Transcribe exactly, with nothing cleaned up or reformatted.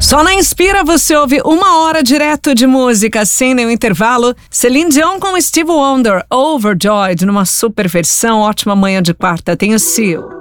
Só na Inspira você ouve uma hora direto de música sem nenhum intervalo. Celine Dion com Stevie Wonder, Overjoyed, numa super versão. Ótima manhã de quarta, tem o Seal.